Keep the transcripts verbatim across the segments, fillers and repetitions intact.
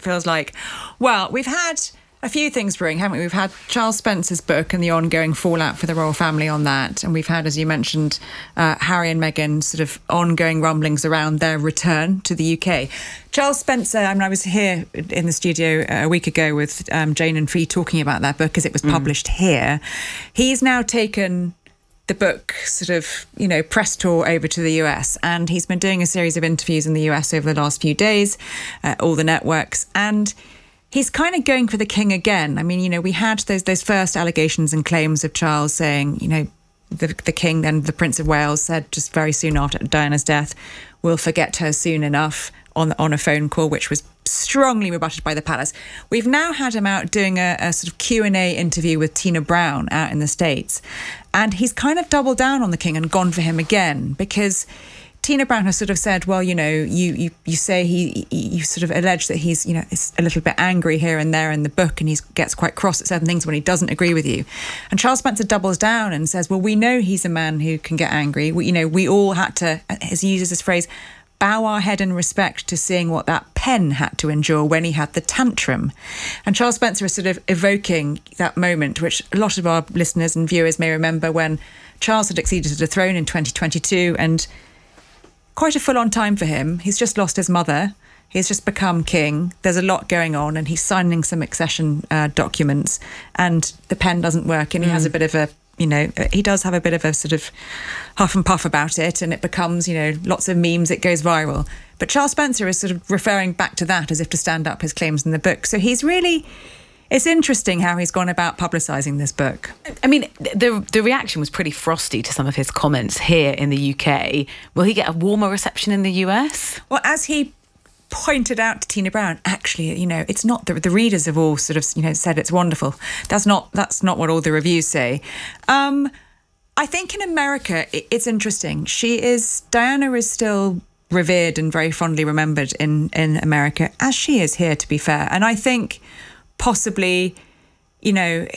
feels like? Well, we've had a few things brewing, haven't we? We've had Charles Spencer's book and the ongoing fallout for the royal family on that. And we've had, as you mentioned, uh, Harry and Meghan sort of ongoing rumblings around their return to the U K. Charles Spencer, I mean, I was here in the studio a week ago with um, Jane and Fee talking about that book as it was published mm. here. He's now taken the book sort of, you know, press tour over to the U S, and he's been doing a series of interviews in the U S over the last few days, uh, all the networks, and he's kind of going for the king again. I mean, you know, we had those those first allegations and claims of Charles saying, you know, the, the king, then the Prince of Wales, said just very soon after Diana's death, we'll forget her soon enough on, on a phone call, which was strongly rebutted by the palace. We've now had him out doing a, a sort of Q and A interview with Tina Brown out in the States. And he's kind of doubled down on the king and gone for him again, because Tina Brown has sort of said, well, you know, you you, you say he, you sort of allege that he's, you know, is a little bit angry here and there in the book, and he gets quite cross at certain things when he doesn't agree with you. And Charles Spencer doubles down and says, well, we know he's a man who can get angry. We, you know, we all had to, as he uses this phrase, bow our head in respect to seeing what that pen had to endure when he had the tantrum. And Charles Spencer is sort of evoking that moment, which a lot of our listeners and viewers may remember, when Charles had acceded to the throne in twenty twenty-two, and quite a full-on time for him. He's just lost his mother. He's just become king. There's a lot going on, and he's signing some accession uh, documents, and the pen doesn't work, and he mm. has a bit of a, you know, he does have a bit of a sort of huff and puff about it, and it becomes, you know, lots of memes, it goes viral. But Charles Spencer is sort of referring back to that as if to stand up his claims in the book. So he's really... It's interesting how he's gone about publicising this book. I mean, the the reaction was pretty frosty to some of his comments here in the U K. Will he get a warmer reception in the U S? Well, as he pointed out to Tina Brown, actually, you know, it's not the, the readers have all sort of, you know, said it's wonderful. That's not that's not what all the reviews say. Um, I think in America, it, it's interesting. She is, Diana is still revered and very fondly remembered in, in America, as she is here, to be fair. And I think possibly, you know,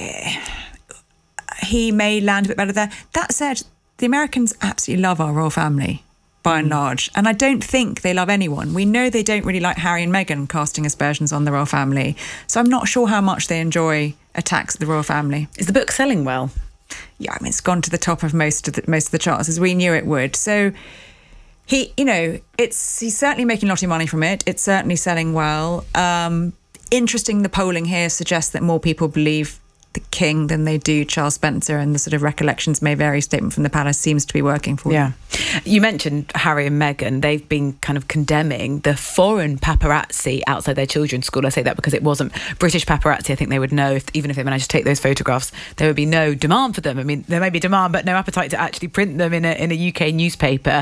he may land a bit better there. That said, the Americans absolutely love our royal family, by and large. And I don't think they love anyone. We know they don't really like Harry and Meghan casting aspersions on the royal family. So I'm not sure how much they enjoy attacks at the royal family. Is the book selling well? Yeah, I mean, it's gone to the top of most of the, most of the charts, as we knew it would. So he, you know, it's he's certainly making a lot of money from it. It's certainly selling well. Um, Interesting, the polling here suggests that more people believe the king than they do Charles Spencer, and the sort of recollections may vary statement from the palace seems to be working for yeah. them. You mentioned Harry and Meghan. They've been kind of condemning the foreign paparazzi outside their children's school. I say that because it wasn't British paparazzi. I think they would know, if, even if they managed to take those photographs, there would be no demand for them. I mean, there may be demand, but no appetite to actually print them in a, in a U K newspaper.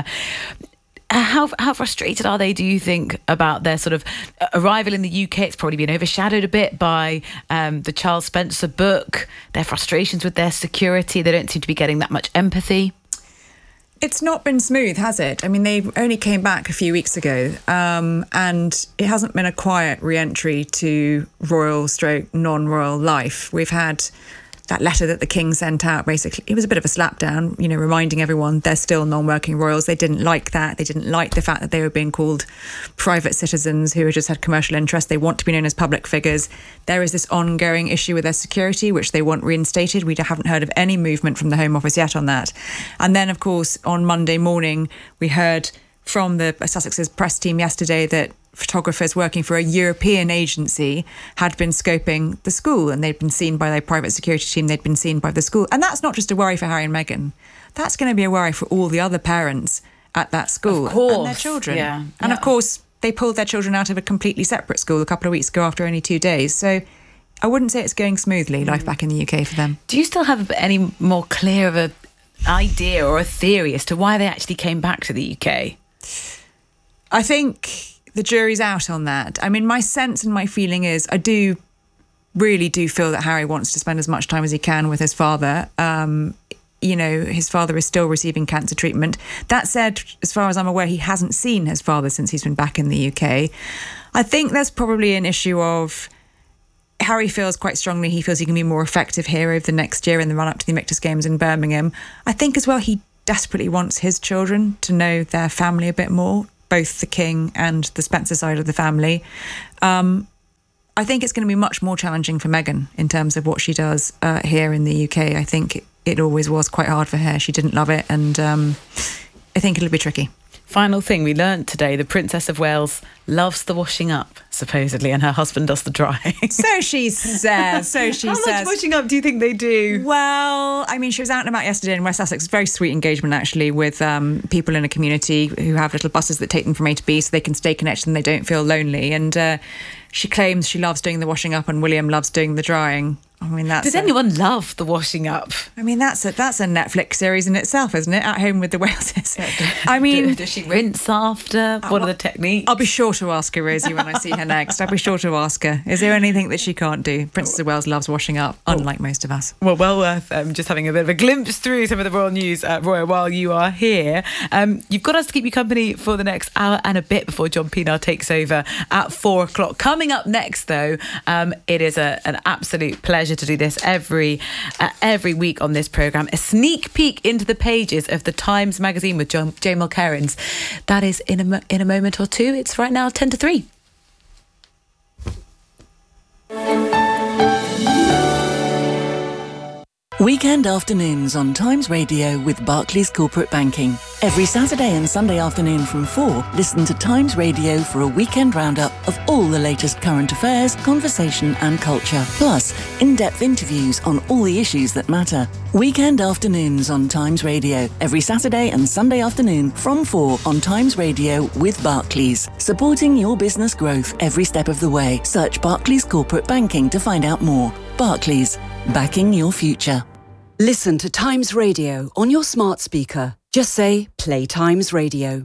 How how frustrated are they, do you think, about their sort of arrival in the U K? It's probably been overshadowed a bit by um, the Charles Spencer book, their frustrations with their security. They don't seem to be getting that much empathy. It's not been smooth, has it? I mean, they only came back a few weeks ago, um, and it hasn't been a quiet re-entry to royal stroke non-royal life. We've had that letter that the king sent out, basically, it was a bit of a slapdown, you know, reminding everyone they're still non-working royals. They didn't like that. They didn't like the fact that they were being called private citizens who had just had commercial interest. They want to be known as public figures. There is this ongoing issue with their security, which they want reinstated. We haven't heard of any movement from the Home Office yet on that. And then, of course, on Monday morning, we heard from the Sussex's press team yesterday that photographers working for a European agency had been scoping the school, and they'd been seen by their private security team, they'd been seen by the school. And that's not just a worry for Harry and Meghan. That's going to be a worry for all the other parents at that school and their children. Yeah. And yeah. of course, they pulled their children out of a completely separate school a couple of weeks ago after only two days. So I wouldn't say it's going smoothly, life back in the U K for them. Do you still have any more clear of a idea or a theory as to why they actually came back to the U K? I think the jury's out on that. I mean, my sense and my feeling is I do really do feel that Harry wants to spend as much time as he can with his father. Um, you know, his father is still receiving cancer treatment. That said, as far as I'm aware, he hasn't seen his father since he's been back in the U K. I think there's probably an issue of Harry feels quite strongly he feels he can be more effective here over the next year in the run-up to the Invictus Games in Birmingham. I think as well he desperately wants his children to know their family a bit more, both the king and the Spencer side of the family. Um, I think it's going to be much more challenging for Meghan in terms of what she does uh, here in the U K. I think it, it always was quite hard for her. She didn't love it, and um, I think it'll be tricky. Final thing we learned today, the Princess of Wales loves the washing up, supposedly, and her husband does the drying. So she says, so she How says. How much washing up do you think they do? Well, I mean, she was out and about yesterday in West Sussex. Very sweet engagement, actually, with um, people in a community who have little buses that take them from A to B so they can stay connected and they don't feel lonely. And uh, she claims she loves doing the washing up and William loves doing the drying. I mean, that's Does a, anyone love the washing up? I mean, that's a that's a Netflix series in itself, isn't it? At Home with the Waleses. I mean, does she rinse after? What are the techniques? I'll be sure to ask her, Rosie, when I see her next. I'll be sure to ask her. Is there anything that she can't do? Princess of Wales loves washing up, unlike most of us. Well, well worth um, just having a bit of a glimpse through some of the royal news, uh, Roya, while you are here. Um, you've got us to keep you company for the next hour and a bit before John Pienaar takes over at four o'clock. Coming up next, though, um, it is a, an absolute pleasure to do this every Every, uh, every week on this programme. A sneak peek into the pages of the Times magazine with John, Jane Mulcairns. That is in a, mo- in a moment or two. It's right now ten to three. Weekend afternoons on Times Radio with Barclays Corporate Banking. Every Saturday and Sunday afternoon from four, listen to Times Radio for a weekend roundup of all the latest current affairs, conversation and culture. Plus, in-depth interviews on all the issues that matter. Weekend afternoons on Times Radio. Every Saturday and Sunday afternoon from four on Times Radio with Barclays. Supporting your business growth every step of the way. Search Barclays Corporate Banking to find out more. Barclays. Backing your future. Listen to Times Radio on your smart speaker. Just say, play Times Radio.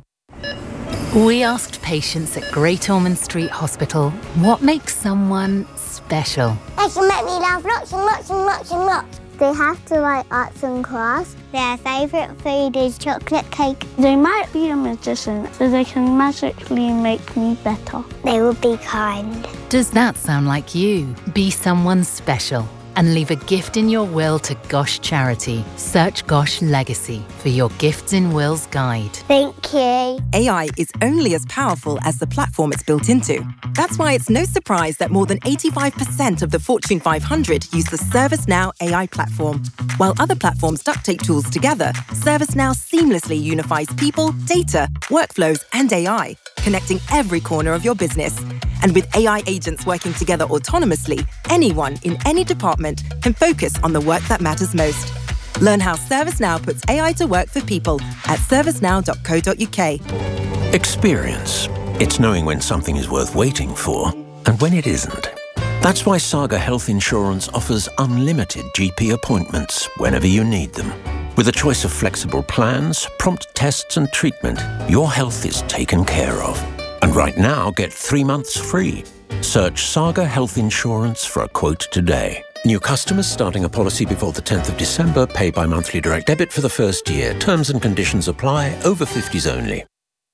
We asked patients at Great Ormond Street Hospital what makes someone special. They can make me laugh lots and lots and lots and lots. They have to like arts and crafts. Their favourite food is chocolate cake. They might be a magician, so they can magically make me better. They will be kind. Does that sound like you? Be someone special and leave a gift in your will to Gosh Charity. Search Gosh Legacy for your Gifts in Wills guide. Thank you. A I is only as powerful as the platform it's built into. That's why it's no surprise that more than eighty-five percent of the Fortune five hundred use the ServiceNow A I platform. While other platforms duct tape tools together, ServiceNow seamlessly unifies people, data, workflows, and A I, connecting every corner of your business. And with A I agents working together autonomously, anyone in any department can focus on the work that matters most. Learn how ServiceNow puts A I to work for people at servicenow dot co dot uk. Experience. It's knowing when something is worth waiting for and when it isn't. That's why Saga Health Insurance offers unlimited G P appointments whenever you need them. With a choice of flexible plans, prompt tests and treatment, your health is taken care of. And right now, get three months free. Search Saga Health Insurance for a quote today. New customers starting a policy before the tenth of December pay by monthly direct debit for the first year. Terms and conditions apply. Over fifties only.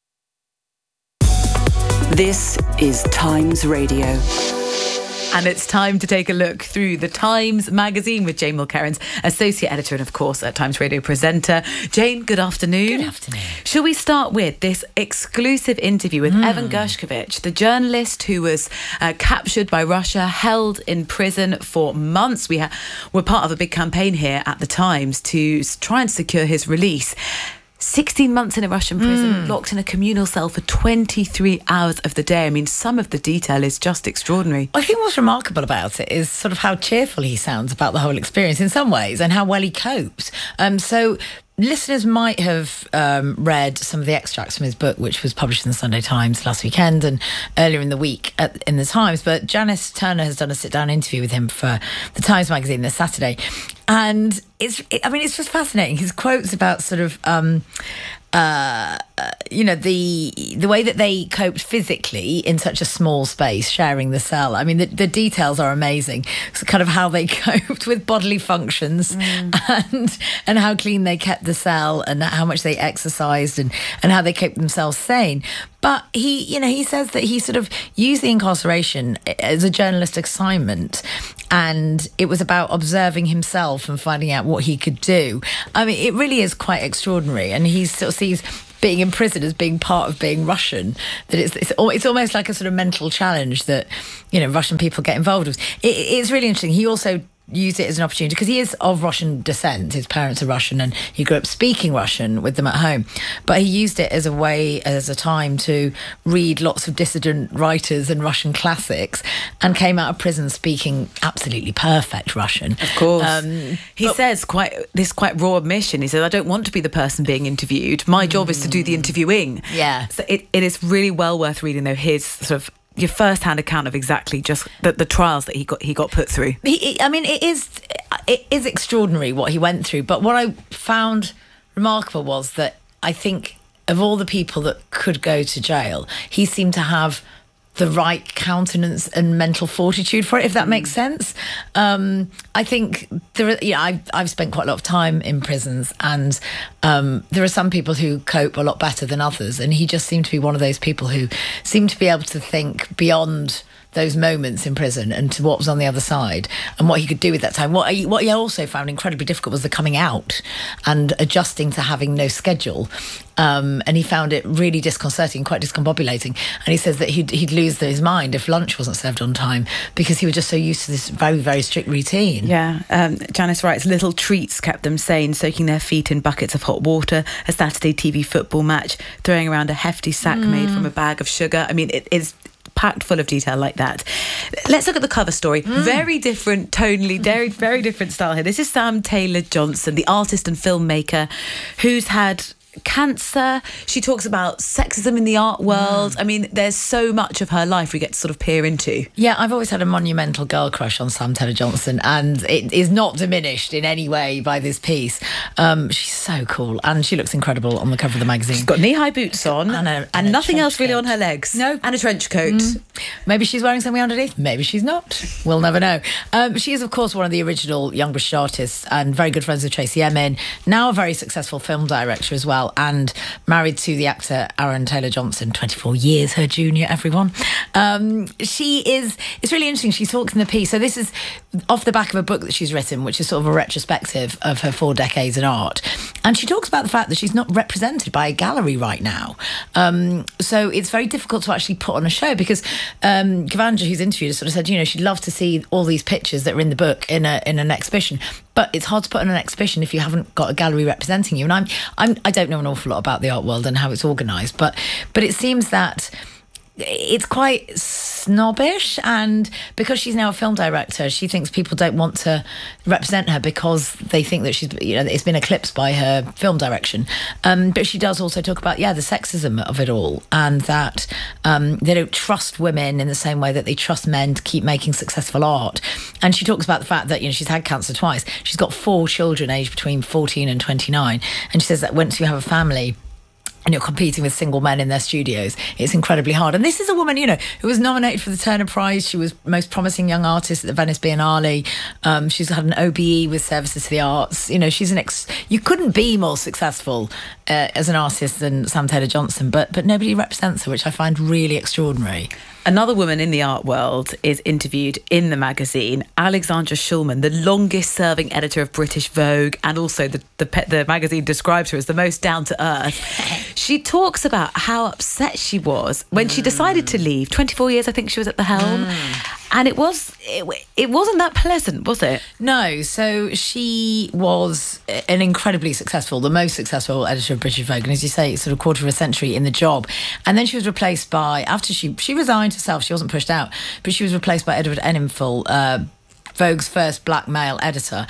This is Times Radio. And it's time to take a look through the Times magazine with Jane Mulcairns, associate editor and, of course, a Times Radio presenter. Jane, good afternoon. Good afternoon. Shall we start with this exclusive interview with mm. Evan Gershkovich, the journalist who was uh, captured by Russia, held in prison for months? We ha- were part of a big campaign here at the Times to try and secure his release. sixteen months in a Russian prison, mm. locked in a communal cell for twenty-three hours of the day. I mean, some of the detail is just extraordinary. I think what's remarkable about it is sort of how cheerful he sounds about the whole experience in some ways and how well he copes. Um, so listeners might have um, read some of the extracts from his book, which was published in the Sunday Times last weekend and earlier in the week at, in the Times. But Janice Turner has done a sit-down interview with him for the Times magazine this Saturday. And it's, it, I mean, it's just fascinating. His quotes about sort of, um, uh, uh, you know, the the way that they coped physically in such a small space, sharing the cell. I mean, the, the details are amazing. It's kind of how they coped with bodily functions mm. and and how clean they kept the cell and how much they exercised and, and how they kept themselves sane. But he, you know, he says that he sort of used the incarceration as a journalistic assignment, and it was about observing himself and finding out what he could do. I mean, it really is quite extraordinary, and he sort of sees being in prison as being part of being Russian. That it's it's, it's almost like a sort of mental challenge that, you know, Russian people get involved with. It, it's really interesting. He also used it as an opportunity because he is of Russian descent. His parents are Russian and he grew up speaking Russian with them at home. But he used it as a way, as a time to read lots of dissident writers and Russian classics, and came out of prison speaking absolutely perfect Russian. Of course. Um, he says quite this quite raw admission. He says, I don't want to be the person being interviewed. My mm. job is to do the interviewing. Yeah. So it, it is really well worth reading, though, his sort of your first-hand account of exactly just the, the trials that he got he got put through. He, I mean, it is it is extraordinary what he went through. But what I found remarkable was that I think of all the people that could go to jail, he seemed to have the right countenance and mental fortitude for it, if that mm. makes sense. Um, I think there are, yeah, I've, I've spent quite a lot of time in prisons, and um, there are some people who cope a lot better than others. And he just seemed to be one of those people who seemed to be able to think beyond those moments in prison and to what was on the other side and what he could do with that time. What he, what he also found incredibly difficult was the coming out and adjusting to having no schedule. Um, and he found it really disconcerting, quite discombobulating. And he says that he'd, he'd lose his mind if lunch wasn't served on time because he was just so used to this very, very strict routine. Yeah. Um, Janice writes, little treats kept them sane, soaking their feet in buckets of hot water, a Saturday T V football match, throwing around a hefty sack mm. made from a bag of sugar. I mean, it is packed full of detail like that. Let's look at the cover story. Mm. Very different, tonally, very, very different style here. This is Sam Taylor Johnson, the artist and filmmaker who's had cancer. She talks about sexism in the art world. Mm. I mean, there's so much of her life we get to sort of peer into. Yeah, I've always had a monumental girl crush on Sam Taylor Johnson, and it is not diminished in any way by this piece. Um, she's so cool, and she looks incredible on the cover of the magazine. She's got knee-high boots on and, a, and, and nothing else really coat. on her legs. No. And a trench coat. Mm. Maybe she's wearing something underneath. Maybe she's not. We'll never know. Um, she is, of course, one of the original young British artists and very good friends with Tracy Emin, now a very successful film director as well, and married to the actor Aaron Taylor-Johnson, twenty-four years her junior, everyone. Um, she is, it's really interesting, she talks in the piece, so this is off the back of a book that she's written, which is sort of a retrospective of her four decades in art. And she talks about the fact that she's not represented by a gallery right now. Um, so it's very difficult to actually put on a show because um, Kavanja, who's interviewed, sort of said, you know, she'd love to see all these pictures that are in the book in a in an exhibition. But it's hard to put on an exhibition if you haven't got a gallery representing you. And I'm, I'm, I don't know an awful lot about the art world and how it's organised, but but it seems that it's quite snobbish, and because she's now a film director, she thinks people don't want to represent her because they think that she's, you know, it's been eclipsed by her film direction. Um, but she does also talk about, yeah, the sexism of it all, and that um, they don't trust women in the same way that they trust men to keep making successful art. And she talks about the fact that, you know, she's had cancer twice. She's got four children aged between fourteen and twenty-nine. And she says that once you have a family and you're competing with single men in their studios, it's incredibly hard. And this is a woman, you know, who was nominated for the Turner Prize. She was most promising young artist at the Venice Biennale. Um, she's had an O B E with Services to the Arts. You know, she's an ex... You couldn't be more successful uh, as an artist than Sam Taylor Johnson, but but nobody represents her, which I find really extraordinary. Another woman in the art world is interviewed in the magazine, Alexandra Shulman, the longest-serving editor of British Vogue, and also the, the, the magazine describes her as the most down-to-earth. She talks about how upset she was when mm. she decided to leave. twenty-four years, I think she was at the helm. Mm. And it was, it, it wasn't that pleasant, was it? No. So she was an incredibly successful, the most successful editor of British Vogue. And as you say, sort of quarter of a century in the job. And then she was replaced by, after she, she resigned herself, she wasn't pushed out, but she was replaced by Edward Enninful, uh, Vogue's first black male editor.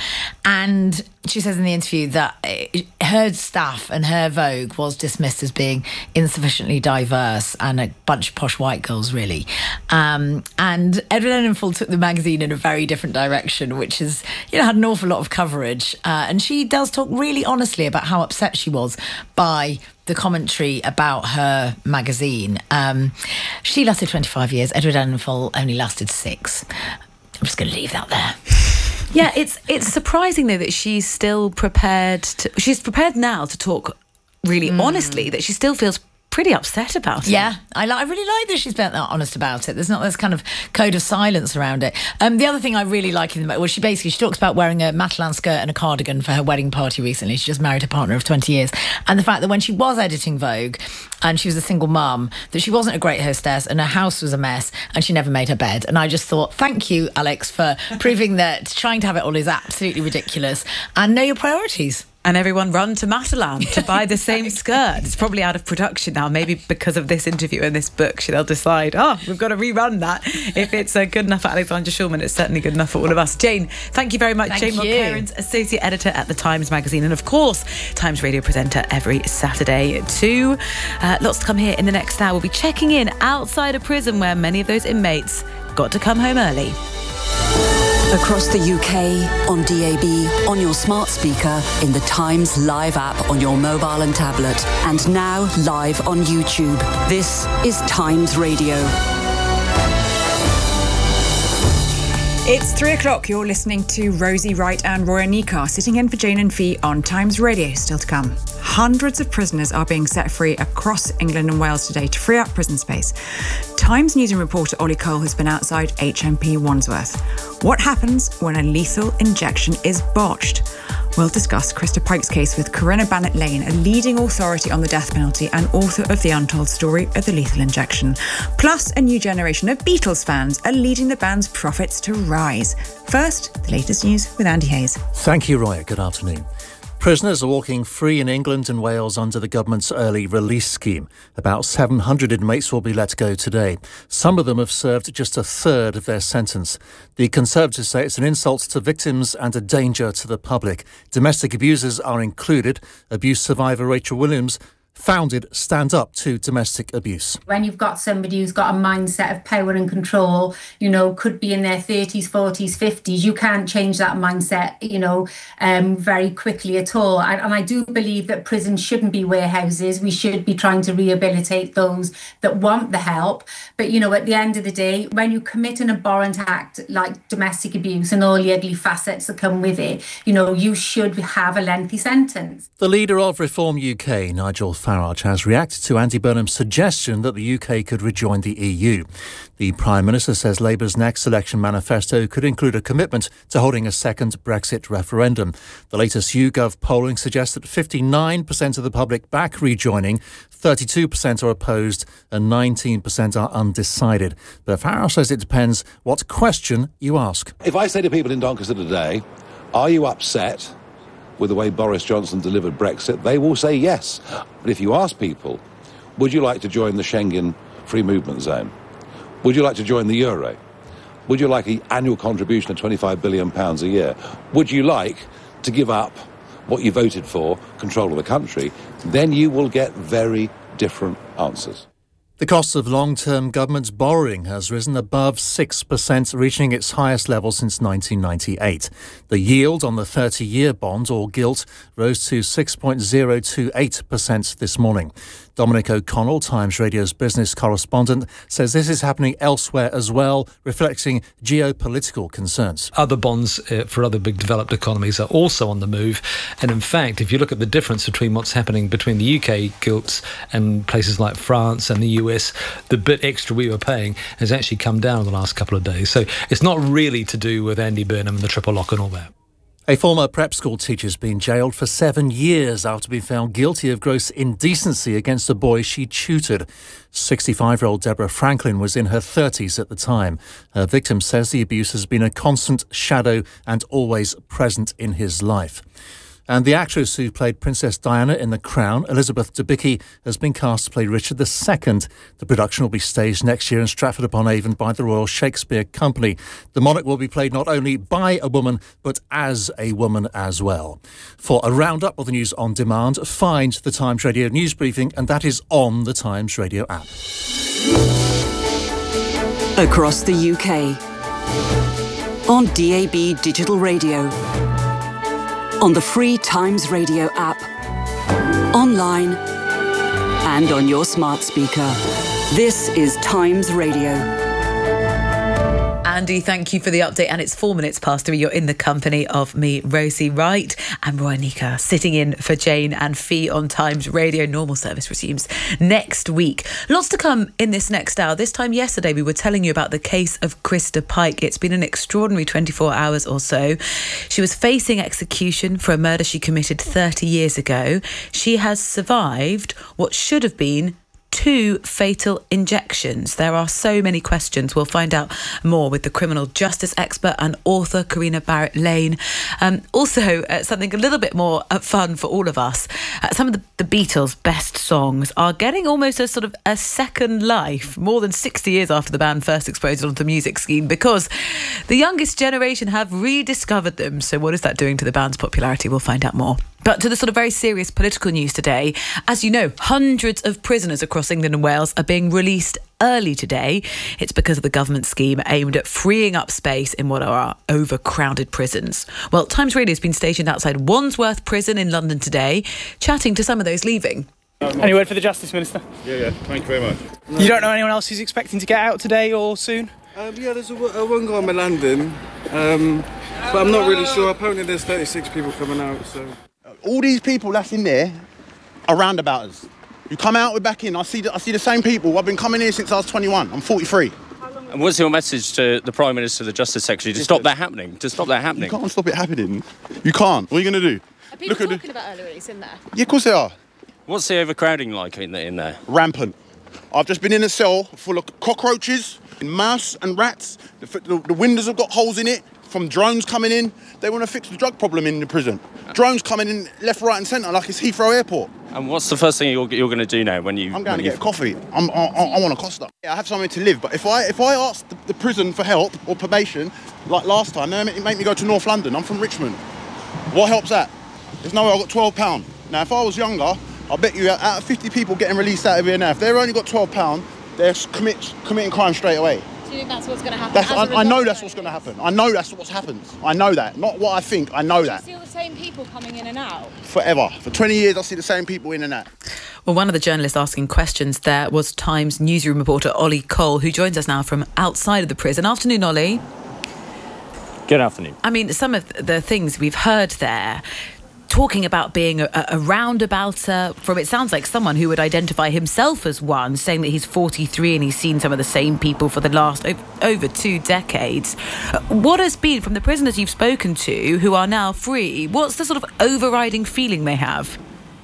And she says in the interview that her staff and her Vogue was dismissed as being insufficiently diverse and a bunch of posh white girls, really. Um, and Edward Enninful took the magazine in a very different direction, which has, you know, had an awful lot of coverage. Uh, and she does talk really honestly about how upset she was by the commentary about her magazine. Um, she lasted twenty-five years. Edward Enninful only lasted six. I'm just going to leave that there. Yeah, it's it's surprising, though, that she's still prepared to... She's prepared now to talk really mm. honestly, that she still feels pretty upset about it. Yeah, I, li- I really like that she's been that honest about it. There's not this kind of code of silence around it. Um, the other thing I really like in the well, she basically she talks about wearing a Matalan skirt and a cardigan for her wedding party recently. She just married her partner of twenty years, and the fact that when she was editing Vogue and she was a single mum, that she wasn't a great hostess and her house was a mess and she never made her bed. And I just thought, thank you, Alex, for proving that trying to have it all is absolutely ridiculous, and know your priorities. And everyone run to Matalan to buy the same skirt. It's probably out of production now. Maybe because of this interview and this book, they'll decide, oh, we've got to rerun that. If it's uh, good enough for Alexandra Shulman, it's certainly good enough for all of us. Jane, thank you very much. Thank Jane you. Mulcairns, Associate Editor at The Times Magazine. And of course, Times Radio presenter every Saturday too. Uh, lots to come here in the next hour. We'll be checking in outside a prison where many of those inmates got to come home early. Across the U K, on D A B, on your smart speaker, in the Times Live app on your mobile and tablet, and now live on YouTube. This is Times Radio. It's three o'clock. You're listening to Rosie Wright and Roya Nikar sitting in for Jane and Fee on Times Radio. Still to come. Hundreds of prisoners are being set free across England and Wales today to free up prison space. Times newsroom reporter Ollie Cole has been outside H M P Wandsworth. What happens when a lethal injection is botched? We'll discuss Krista Pike's case with Corinna Bannett-Lane, a leading authority on the death penalty and author of The Untold Story of the Lethal Injection. Plus, a new generation of Beatles fans are leading the band's profits to rise. First, the latest news with Andy Hayes. Thank you, Roya. Good afternoon. Prisoners are walking free in England and Wales under the government's early release scheme. About seven hundred inmates will be let go today. Some of them have served just a third of their sentence. The Conservatives say it's an insult to victims and a danger to the public. Domestic abusers are included. Abuse survivor Rachel Williams founded Stand Up to Domestic Abuse. When you've got somebody who's got a mindset of power and control, you know, could be in their thirties, forties, fifties, you can't change that mindset, you know, um, very quickly at all. And, and I do believe that prisons shouldn't be warehouses. We should be trying to rehabilitate those that want the help. But, you know, at the end of the day, when you commit an abhorrent act like domestic abuse and all the ugly facets that come with it, you know, you should have a lengthy sentence. The leader of Reform U K, Nigel Farage, has reacted to Andy Burnham's suggestion that the U K could rejoin the E U. The Prime Minister says Labour's next election manifesto could include a commitment to holding a second Brexit referendum. The latest YouGov polling suggests that fifty-nine percent of the public back rejoining, thirty-two percent are opposed and nineteen percent are undecided. But Farage says it depends what question you ask. If I say to people in Doncaster today, are you upset with the way Boris Johnson delivered Brexit, they will say yes. But if you ask people, would you like to join the Schengen free movement zone? Would you like to join the euro? Would you like an annual contribution of twenty-five billion pounds a year? Would you like to give up what you voted for, control of the country? Then you will get very different answers. The cost of long-term government borrowing has risen above six percent, reaching its highest level since nineteen ninety-eight. The yield on the thirty-year bond, or gilt, rose to six point zero two eight percent this morning. Dominic O'Connell, Times Radio's business correspondent, says this is happening elsewhere as well, reflecting geopolitical concerns. Other bonds uh, for other big developed economies are also on the move. And in fact, if you look at the difference between what's happening between the U K gilts and places like France and the U S, the bit extra we were paying has actually come down in the last couple of days. So it's not really to do with Andy Burnham and the triple lock and all that. A former prep school teacher has been jailed for seven years after being found guilty of gross indecency against a boy she tutored. sixty-five-year-old Deborah Franklin was in her thirties at the time. Her victim says the abuse has been a constant shadow and always present in his life. And the actress who played Princess Diana in The Crown, Elizabeth Debicki, has been cast to play Richard the Second. The production will be staged next year in Stratford-upon-Avon by the Royal Shakespeare Company. The monarch will be played not only by a woman, but as a woman as well. For a roundup of the news on demand, find the Times Radio news briefing, and that is on the Times Radio app. Across the U K, on D A B Digital Radio, on the free Times Radio app, online and on your smart speaker. This is Times Radio. Andy, thank you for the update. And it's four minutes past three. You're in the company of me, Rosie Wright, and Roanika, sitting in for Jane and Fee on Times Radio. Normal service resumes next week. Lots to come in this next hour. This time yesterday, we were telling you about the case of Krista Pike. It's been an extraordinary twenty-four hours or so. She was facing execution for a murder she committed thirty years ago. She has survived what should have been two fatal injections. There are so many questions. We'll find out more with the criminal justice expert and author Karina Barrett-Lane. Um, also, uh, something a little bit more uh, fun for all of us. Uh, some of the, the Beatles' best songs are getting almost a sort of a second life, more than sixty years after the band first exposed onto the music scheme, because the youngest generation have rediscovered them. So what is that doing to the band's popularity? We'll find out more. But to the sort of very serious political news today, as you know, hundreds of prisoners across England and Wales are being released early today. It's because of the government scheme aimed at freeing up space in what are overcrowded prisons. Well, Times Radio has been stationed outside Wandsworth Prison in London today, chatting to some of those leaving. Any word for the Justice Minister? Yeah, yeah, thank you very much. No. You don't know anyone else who's expecting to get out today or soon? Um, yeah, there's a, a one guy in London, um, but I'm not really sure. Apparently there's thirty-six people coming out, so... All these people that's in there are roundabouters. You come out, we're back in. I see the, I see the same people. I've been coming here since I was twenty-one. I'm forty-three. And what's your message to the Prime Minister, the Justice Secretary, to stop that happening? To stop that happening? You can't stop it happening. You can't. What are you going to do? Are people Look talking the... about early release in there? Yeah, of course they are. What's the overcrowding like in, the, in there? Rampant. I've just been in a cell full of cockroaches, and mouse and rats. The, the, the windows have got holes in it from drones coming in. They want to fix the drug problem in the prison. Drones coming in left, right and centre like it's Heathrow Airport. And what's the first thing you're, you're going to do now when you... I'm going to get a coffee. I'm, I, I want a Costa. Yeah, I have somewhere to live, but if I if I ask the, the prison for help or probation, like last time, they make me go to North London. I'm from Richmond. What helps that? There's no way I've got twelve pounds. Now, if I was younger, I bet you out of fifty people getting released out of here now, if they've only got twelve pounds, they're commit, committing crime straight away. Do you think that's what's going to happen? That's, I, I know that's what's going to happen. I know that's what's happened. I know that. Not what I think, I know that. Do you see all the same people coming in and out? Forever. For twenty years, I see the same people in and out. Well, one of the journalists asking questions there was Times newsroom reporter Ollie Cole, who joins us now from outside of the prison. Afternoon, Ollie. Good afternoon. I mean, some of the things we've heard there, talking about being a, a roundabouter, from it sounds like someone who would identify himself as one, saying that he's forty-three and he's seen some of the same people for the last over, over two decades. What has been, from the prisoners you've spoken to who are now free, what's the sort of overriding feeling they have?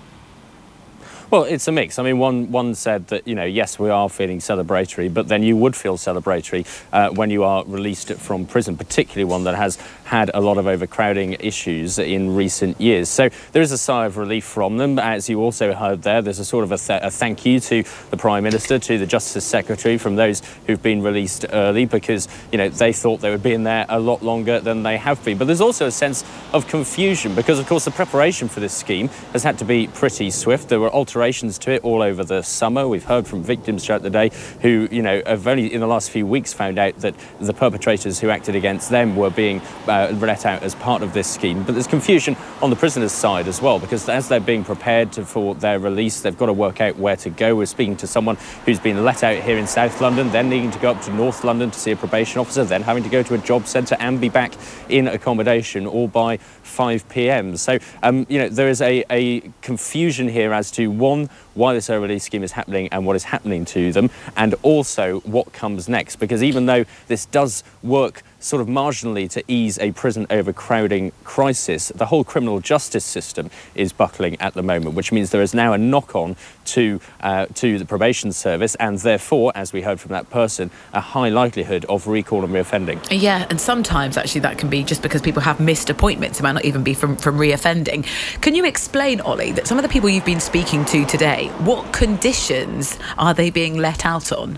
Well, it's a mix. I mean, one one said that, you know, yes, we are feeling celebratory, but then you would feel celebratory uh, when you are released from prison, particularly one that has had a lot of overcrowding issues in recent years. So there is a sigh of relief from them. As you also heard there, there's a sort of a, th a thank you to the Prime Minister, to the Justice Secretary, from those who've been released early, because, you know, they thought they would be in there a lot longer than they have been. But there's also a sense of confusion because, of course, the preparation for this scheme has had to be pretty swift. There were alterations to it all over the summer. We've heard from victims throughout the day who, you know, have only in the last few weeks found out that the perpetrators who acted against them were being uh, let out as part of this scheme. But there's confusion on the prisoners' side as well, because as they're being prepared to, for their release, they've got to work out where to go. We're speaking to someone who's been let out here in South London, then needing to go up to North London to see a probation officer, then having to go to a job centre and be back in accommodation all by five p m. So, um, you know, there is a, a confusion here as to, one, why this early release scheme is happening and what is happening to them, and also what comes next. Because even though this does work sort of marginally to ease a prison overcrowding crisis, the whole criminal justice system is buckling at the moment, which means there is now a knock-on to uh, to the probation service, and therefore, as we heard from that person, a high likelihood of recall and reoffending. Yeah, and sometimes actually that can be just because people have missed appointments. It might not even be from, from reoffending. Can you explain, Ollie, that some of the people you've been speaking to today, what conditions are they being let out on?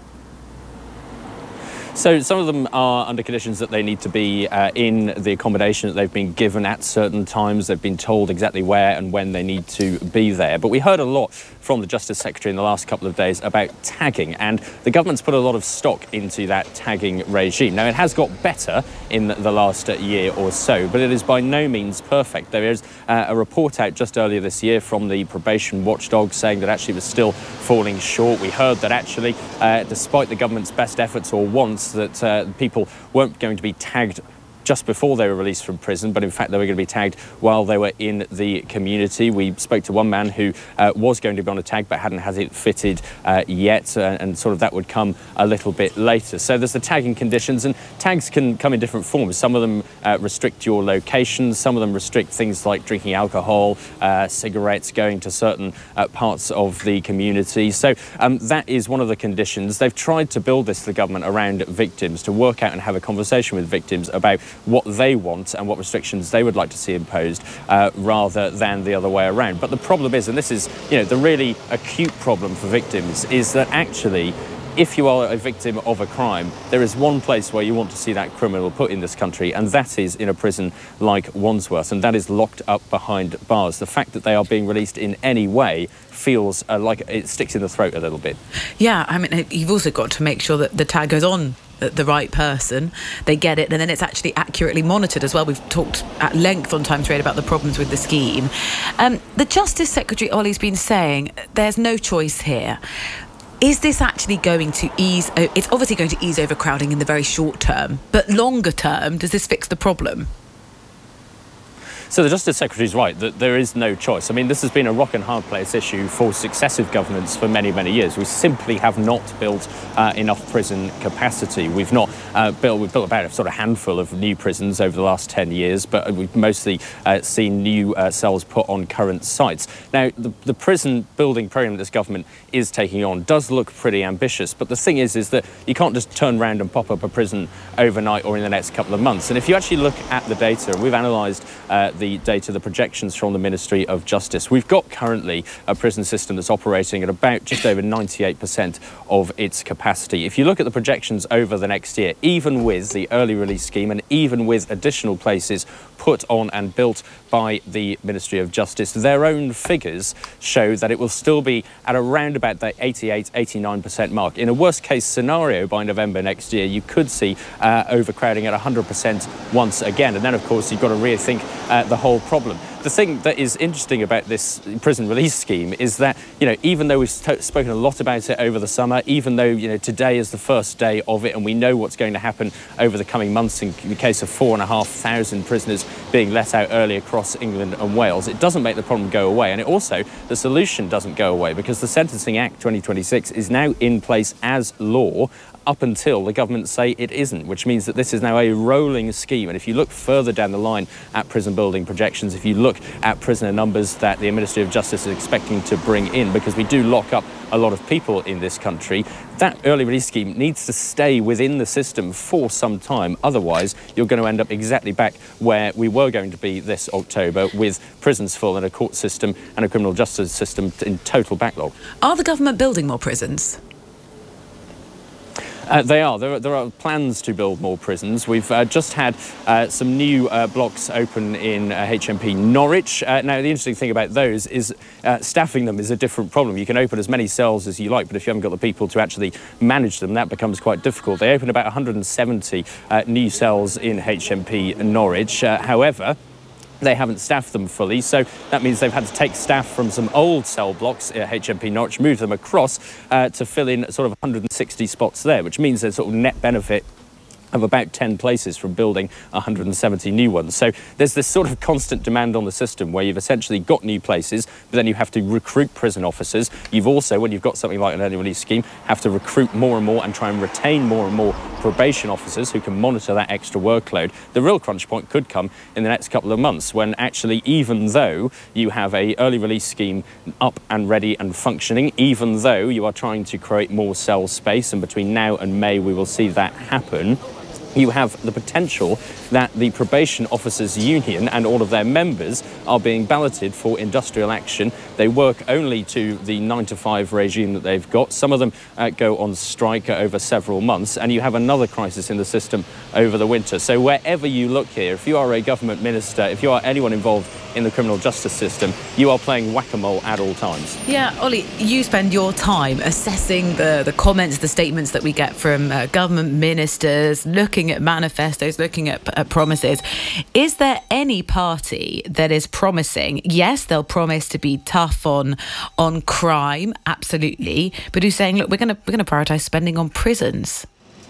So some of them are under conditions that they need to be uh, in the accommodation that they've been given at certain times. They've been told exactly where and when they need to be there. But we heard a lot from the Justice Secretary in the last couple of days about tagging, and the government's put a lot of stock into that tagging regime. Now, it has got better in the last year or so. But it is by no means perfect. There is uh, a report out just earlier this year from the probation watchdog saying that actually it was still falling short. We heard that actually, uh, despite the government's best efforts or wants, that uh, people weren't going to be tagged just before they were released from prison, but in fact they were going to be tagged while they were in the community. We spoke to one man who uh, was going to be on a tag but hadn't had it fitted uh, yet, uh, and sort of that would come a little bit later. So there's the tagging conditions, and tags can come in different forms. Some of them uh, restrict your location, some of them restrict things like drinking alcohol, uh, cigarettes, going to certain uh, parts of the community. So um, that is one of the conditions. They've tried to build this, the government, around victims, to work out and have a conversation with victims about what they want and what restrictions they would like to see imposed, uh, rather than the other way around. But the problem is, and this is, you know, the really acute problem for victims, is that actually, if you are a victim of a crime, there is one place where you want to see that criminal put in this country, and that is in a prison like Wandsworth, and that is locked up behind bars. The fact that they are being released in any way feels uh, like it sticks in the throat a little bit. Yeah, I mean, you've also got to make sure that the tag goes on the right person, they get it, and then it's actually accurately monitored as well. We've talked at length on Times Radio about the problems with the scheme. Um, the Justice Secretary, Ollie's been saying there's no choice here. Is this actually going to ease... It's obviously going to ease overcrowding in the very short term, but longer term, does this fix the problem? So the Justice Secretary is right that there is no choice. I mean, this has been a rock and hard place issue for successive governments for many, many years. We simply have not built uh, enough prison capacity. We've not uh, built, we've built about a sort of handful of new prisons over the last ten years, but we've mostly uh, seen new uh, cells put on current sites. Now, the, the prison building programme that this government is taking on does look pretty ambitious, but the thing is, is that you can't just turn around and pop up a prison overnight or in the next couple of months. And if you actually look at the data, and we've analysed uh, the data, the projections from the Ministry of Justice, we've got currently a prison system that's operating at about just over ninety-eight percent of its capacity. If you look at the projections over the next year, even with the early release scheme and even with additional places put on and built by the Ministry of Justice, their own figures show that it will still be at around about the eighty-eight, eighty-nine percent mark. In a worst case scenario, by November next year, you could see uh, overcrowding at one hundred percent once again. And then, of course, you've got to rethink uh, the whole problem. The thing that is interesting about this prison release scheme is that, you know, even though we've spoken a lot about it over the summer, even though, you know, today is the first day of it and we know what's going to happen over the coming months in the case of four and a half thousand prisoners being let out early across England and Wales, it doesn't make the problem go away. And it also, the solution doesn't go away because the Sentencing Act twenty twenty-six is now in place as law up until the government say it isn't, which means that this is now a rolling scheme. And if you look further down the line at prison building projections, if you look at prisoner numbers that the Ministry of Justice is expecting to bring in, because we do lock up a lot of people in this country, that early release scheme needs to stay within the system for some time. Otherwise, you're going to end up exactly back where we were going to be this October, with prisons full and a court system and a criminal justice system in total backlog. Are the government building more prisons? Uh, they are. There, are. there are plans to build more prisons. We've uh, just had uh, some new uh, blocks open in uh, H M P Norwich. Uh, now, the interesting thing about those is uh, staffing them is a different problem. You can open as many cells as you like, but if you haven't got the people to actually manage them, that becomes quite difficult. They opened about one hundred seventy uh, new cells in H M P Norwich. Uh, however, they haven't staffed them fully, so that means they've had to take staff from some old cell blocks at H M P Norwich, move them across uh, to fill in sort of one hundred sixty spots there, which means there's sort of net benefit of about ten places from building one hundred seventy new ones. So there's this sort of constant demand on the system where you've essentially got new places, but then you have to recruit prison officers. You've also, when you've got something like an early release scheme, have to recruit more and more and try and retain more and more probation officers who can monitor that extra workload. The real crunch point could come in the next couple of months when actually, even though you have a early release scheme up and ready and functioning, even though you are trying to create more cell space, and between now and May we will see that happen, you have the potential that the Probation Officers Union and all of their members are being balloted for industrial action. They work only to the nine to five regime that they've got. Some of them uh, go on strike over several months, and you have another crisis in the system over the winter. So wherever you look here, if you are a government minister, if you are anyone involved in the criminal justice system, you are playing whack-a-mole at all times. Yeah, Ollie, you spend your time assessing the, the comments, the statements that we get from uh, government ministers, looking at manifestos, looking at, at promises. Is there any party that is promising, yes, they'll promise to be tough on on crime, absolutely, but who's saying, look, we're going to we're going to prioritise spending on prisons?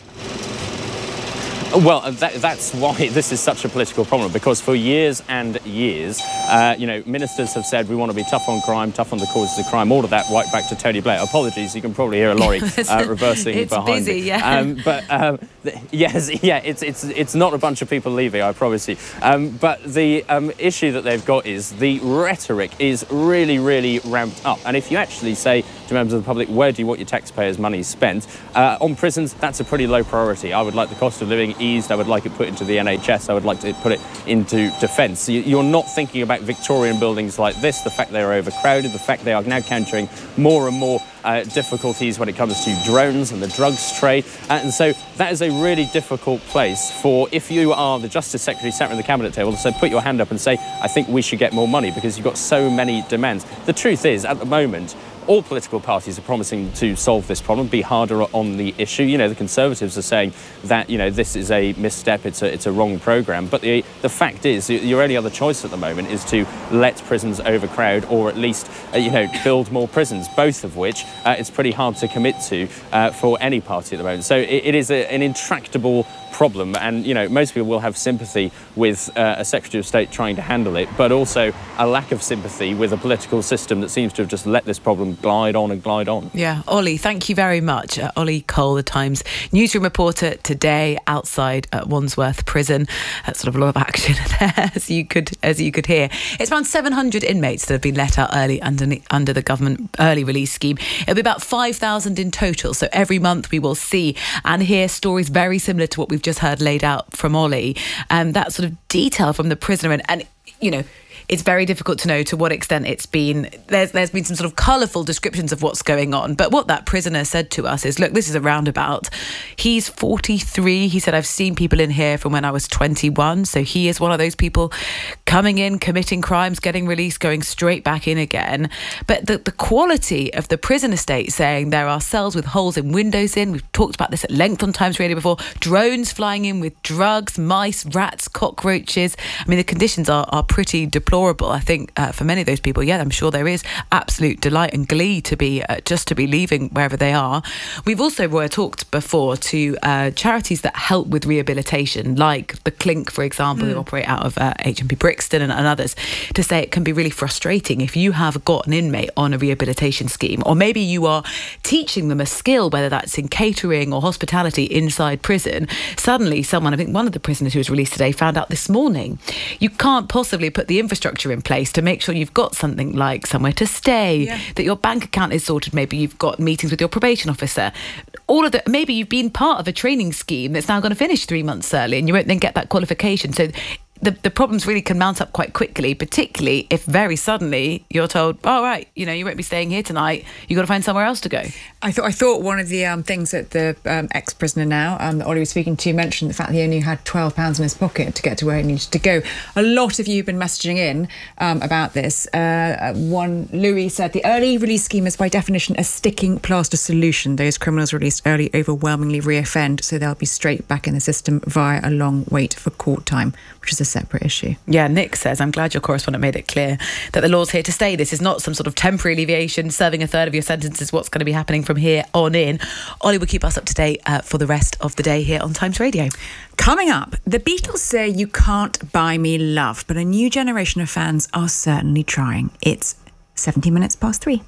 Well, that, that's why this is such a political problem, because for years and years, uh, you know, ministers have said we want to be tough on crime, tough on the causes of crime, all of that right back to Tony Blair. Apologies, you can probably hear a lorry uh, reversing it's behind busy, me. Yeah. Um, but um, th- yes, yeah, it's it's it's not a bunch of people leaving, I promise you. Um, but the um, issue that they've got is the rhetoric is really, really ramped up. And if you actually say to members of the public, where do you want your taxpayers' money spent? Uh, on prisons, that's a pretty low priority. I would like the cost of living eased. I would like it put into the N H S. I would like to put it into defence. You're not thinking about Victorian buildings like this, the fact they are overcrowded, the fact they are now countering more and more uh, difficulties when it comes to drones and the drugs trade. And so that is a really difficult place for, if you are the Justice Secretary sat around the Cabinet table, to say, put your hand up and say, I think we should get more money, because you've got so many demands. The truth is, at the moment, all political parties are promising to solve this problem, be harder on the issue. You know, the Conservatives are saying that, you know, this is a misstep, it's a, it's a wrong programme. But the, the fact is, your only other choice at the moment is to let prisons overcrowd, or at least, uh, you know, build more prisons, both of which uh, it's pretty hard to commit to uh, for any party at the moment. So it, it is a, an intractable problem, and you know, most people will have sympathy with uh, a Secretary of State trying to handle it, but also a lack of sympathy with a political system that seems to have just let this problem glide on and glide on. Yeah, Ollie, thank you very much. Uh, Ollie Cole, the Times newsroom reporter, today outside uh, Wandsworth Prison. That's sort of a lot of action there, as you could as you could hear. It's around seven hundred inmates that have been let out early under under the government early release scheme. It'll be about five thousand in total. So every month we will see and hear stories very similar to what we've just heard laid out from Ollie. Um, that sort of detail from the prisoner, and, and you know, it's very difficult to know to what extent it's been, there's there's been some sort of colourful descriptions of what's going on. But what that prisoner said to us is, look, this is a roundabout. He's forty-three. He said, I've seen people in here from when I was twenty-one. So he is one of those people coming in, committing crimes, getting released, going straight back in again. But the, the quality of the prison estate, saying there are cells with holes in windows in. We've talked about this at length on Times Radio before. Drones flying in with drugs, mice, rats, cockroaches. I mean, the conditions are, are pretty deplorable. I think uh, for many of those people, yeah, I'm sure there is absolute delight and glee to be uh, just to be leaving wherever they are. We've also, Roy, talked before to uh, charities that help with rehabilitation, like the Clink, for example, mm. who operate out of uh, H M P Brixton and, and others, to say it can be really frustrating if you have got an inmate on a rehabilitation scheme, or maybe you are teaching them a skill, whether that's in catering or hospitality inside prison. Suddenly someone, I think one of the prisoners who was released today, found out this morning you can't possibly put the infrastructure in place to make sure you've got something like somewhere to stay, yeah. that your bank account is sorted, maybe you've got meetings with your probation officer, all of that. Maybe you've been part of a training scheme that's now going to finish three months early and you won't then get that qualification. So the, the problems really can mount up quite quickly, particularly if very suddenly you're told, oh, right, you know, you won't be staying here tonight, you've got to find somewhere else to go. I thought I thought one of the um, things that the um, ex-prisoner now, um, that Ollie was speaking to, mentioned the fact that he only had twelve pounds in his pocket to get to where he needed to go. A lot of you have been messaging in um, about this. Uh, one, Louis said, the early release scheme is by definition a sticking plaster solution. Those criminals released early overwhelmingly reoffend, so they'll be straight back in the system via a long wait for court time, which is a separate issue. Yeah, Nick says, I'm glad your correspondent made it clear that the law's here to stay. This is not some sort of temporary alleviation. Serving a third of your sentence is what's going to be happening from here on in. Ollie will keep us up to date uh, for the rest of the day here on Times Radio. Coming up, the Beatles say you can't buy me love, but a new generation of fans are certainly trying. It's seventeen minutes past three.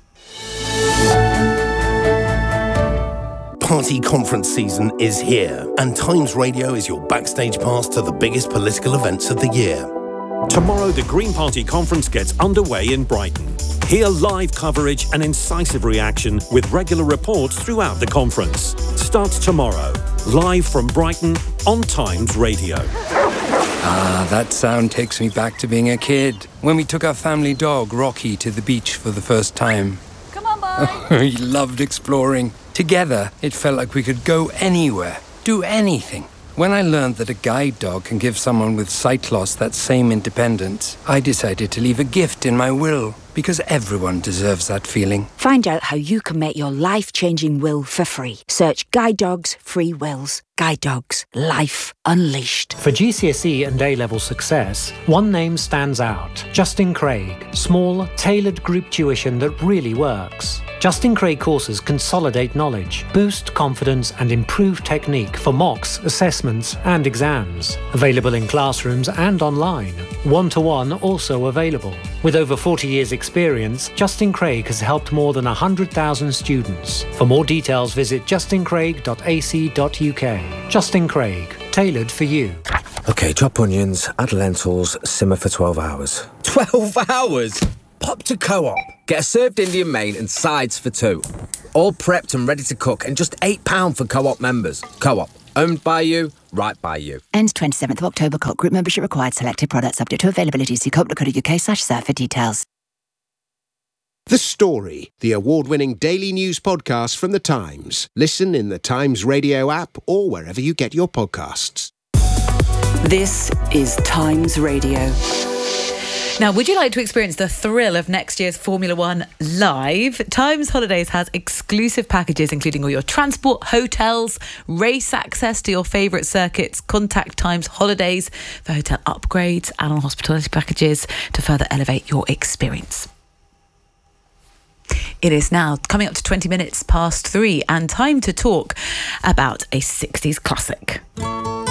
Party conference season is here, and Times Radio is your backstage pass to the biggest political events of the year. Tomorrow, the Green Party conference gets underway in Brighton. Hear live coverage and incisive reaction with regular reports throughout the conference. Starts tomorrow, live from Brighton on Times Radio. Ah, that sound takes me back to being a kid, when we took our family dog, Rocky, to the beach for the first time. Come on, boy. We loved exploring. Together, it felt like we could go anywhere, do anything. When I learned that a guide dog can give someone with sight loss that same independence, I decided to leave a gift in my will, because everyone deserves that feeling. Find out how you can make your life-changing will for free. Search Guide Dogs Free Wills. Guide Dogs. Life unleashed. For G C S E and A-level success, one name stands out. Justin Craig. Small, tailored group tuition that really works. Justin Craig courses consolidate knowledge, boost confidence and improve technique for mocks, assessments and exams. Available in classrooms and online. One-to-one also available. With over forty years experience, Justin Craig has helped more than one hundred thousand students. For more details, visit justin craig dot a c dot u k. Justin Craig, tailored for you. OK, chop onions, add lentils, simmer for twelve hours. twelve hours? Pop to Co-op. Get a served Indian main and sides for two. All prepped and ready to cook and just eight pounds for Co-op members. Co-op. Owned by you, right by you. Ends twenty-seventh of October. Co-op group membership required. Selected products subject to availability. See co op dot co dot u k slash serve for details. The Story, the award-winning daily news podcast from The Times. Listen in the Times radio app or wherever you get your podcasts. This is Times Radio. Now, would you like to experience the thrill of next year's Formula One live? Times Holidays has exclusive packages including all your transport, hotels, race access to your favourite circuits. Contact Times Holidays for hotel upgrades and on hospitality packages to further elevate your experience. It is now coming up to twenty minutes past three and time to talk about a sixties classic.